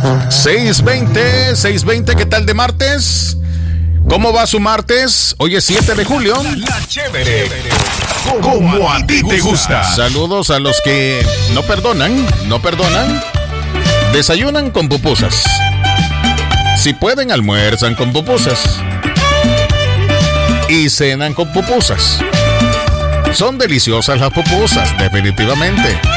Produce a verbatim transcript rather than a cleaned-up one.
seis veinte, seis veinte, ¿qué tal de martes? ¿Cómo va su martes? Hoy es siete de julio. La chévere, como a ti te gusta. Saludos a los que no perdonan, no perdonan. Desayunan con pupusas. Si pueden, almuerzan con pupusas. Y cenan con pupusas. Son deliciosas las pupusas, definitivamente.